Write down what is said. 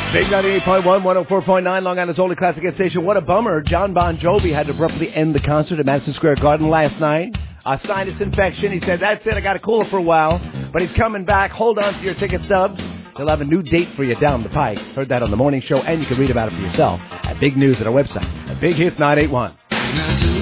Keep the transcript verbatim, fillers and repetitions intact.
Big ninety-eight point one, one oh four point nine, Long Island's only classic hit station. What a bummer. John Bon Jovi had to abruptly end the concert at Madison Square Garden last night. A sinus infection. He said, that's it, I got to cool it for a while. But he's coming back. Hold on to your ticket stubs. He'll have a new date for you down the pike. Heard that on the morning show, and you can read about it for yourself at Big News at our website at Big Hits nine eight one.